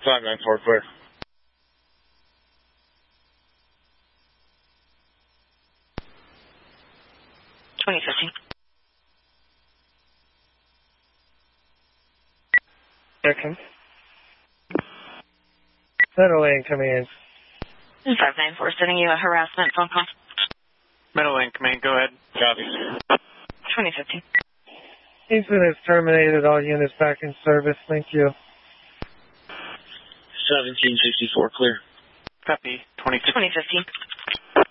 594 clear. Second. Meadowlane coming in. 594, sending you a harassment phone call. Meadowlane, come in, go ahead. Copy. 2015. Incident is terminated. All units back in service. Thank you. 1764 clear. Copy. 2015. 2015.